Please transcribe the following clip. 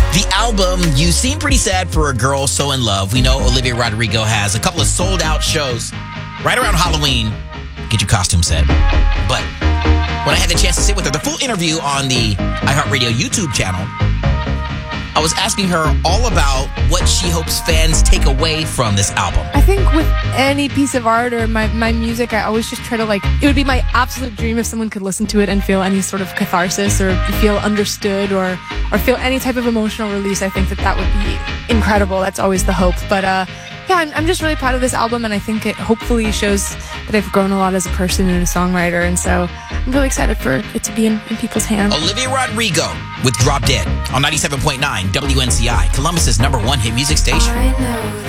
The album, You Seem Pretty Sad for a Girl So in Love. We know Olivia Rodrigo has a couple of sold-out shows right around Halloween. Get your costume set. But when I had the chance to sit with her, the full interview on the iHeartRadio YouTube channel, I was asking her all about what she hopes fans take away from this album. I think with any piece of art or my music, I always just try to it would be my absolute dream if someone could listen to it and feel any sort of catharsis or feel understood or feel any type of emotional release. I think that would be incredible. That's always the hope. But yeah, I'm just really proud of this album, and I think it hopefully shows that I've grown a lot as a person and a songwriter, and so I'm really excited for it to be in people's hands. Olivia Rodrigo with Drop Dead on 97.9 WNCI, Columbus's #1 hit music station. I know